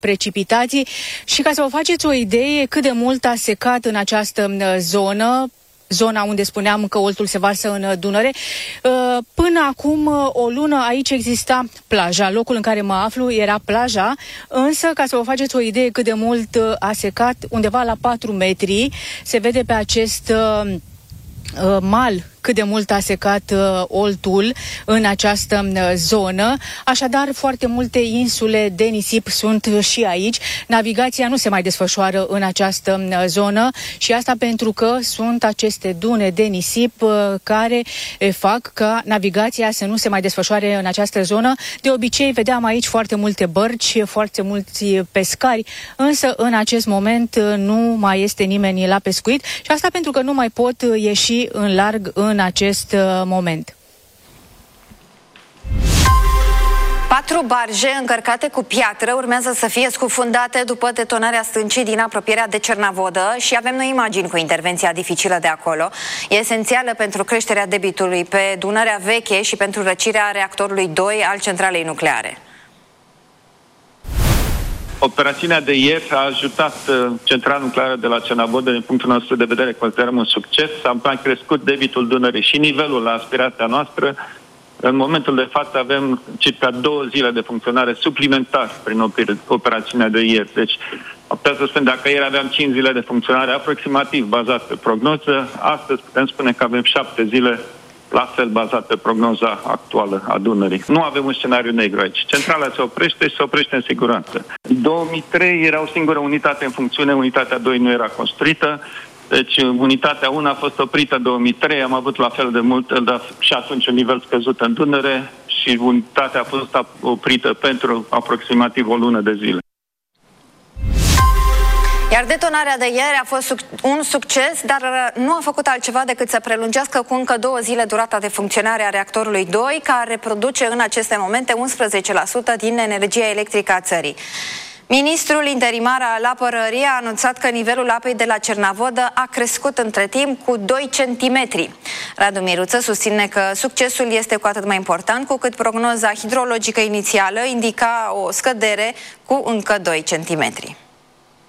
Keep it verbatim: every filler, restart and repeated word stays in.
precipitații și ca să vă faceți o idee cât de mult a secat în această zonă, zona unde spuneam că Oltul se varsă în Dunăre. Până acum o lună aici exista plaja. Locul în care mă aflu era plaja, însă ca să vă faceți o idee cât de mult a secat, undeva la patru metri, se vede pe acest mal cât de mult a secat uh, Oltul în această uh, zonă. Așadar, foarte multe insule de nisip sunt și aici. Navigația nu se mai desfășoară în această uh, zonă și asta pentru că sunt aceste dune de nisip uh, care uh, fac ca navigația să nu se mai desfășoare în această zonă. De obicei, vedeam aici foarte multe bărci, foarte mulți pescari, însă în acest moment uh, nu mai este nimeni la pescuit și asta pentru că nu mai pot uh, ieși în larg în în acest uh, moment. Patru barje încărcate cu piatră urmează să fie scufundate după detonarea stâncii din apropierea de Cernavodă și avem noi imagini cu intervenția dificilă de acolo. E esențială pentru creșterea debitului pe Dunărea Veche și pentru răcirea reactorului doi al centralei nucleare. Operațiunea de ieri a ajutat centrala nucleară de la Cernavodă, din punctul nostru de vedere, considerăm un succes. Am crescut debitul Dunării și nivelul la aspirația noastră. În momentul de față avem circa două zile de funcționare suplimentar prin operațiunea de ieri. Deci, am putea să spun, dacă ieri aveam cinci zile de funcționare aproximativ bazat pe prognoză, astăzi putem spune că avem șapte zile la fel bazat pe prognoza actuală a Dunării. Nu avem un scenariu negru aici. Centrala se oprește și se oprește în siguranță. În două mii trei era o singură unitate în funcțiune, unitatea doi nu era construită, deci unitatea unu a fost oprită în două mii trei, am avut la fel de mult, dar și atunci un nivel scăzut în Dunăre și unitatea a fost oprită pentru aproximativ o lună de zile. Iar detonarea de ieri a fost un succes, dar nu a făcut altceva decât să prelungească cu încă două zile durata de funcționare a reactorului doi, care produce în aceste momente unsprezece la sută din energia electrică a țării. Ministrul interimar al apărării a anunțat că nivelul apei de la Cernavodă a crescut între timp cu doi centimetri. Radu Miruță susține că succesul este cu atât mai important cu cât prognoza hidrologică inițială indica o scădere cu încă doi centimetri.